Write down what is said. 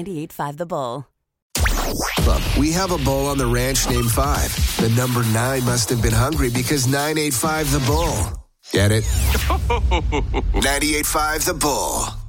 98.5 The Bull. Look, we have a bull on the ranch named 5. The number 9 must have been hungry because 985 The Bull. Get it? 98.5 The Bull.